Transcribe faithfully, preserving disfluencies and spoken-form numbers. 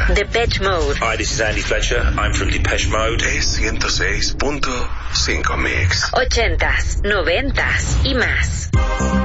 Depeche Mode. Hi, this is Andy Fletcher. I'm from Depeche Mode. Es ciento seis punto cinco Mix. Ochentas, noventas y más.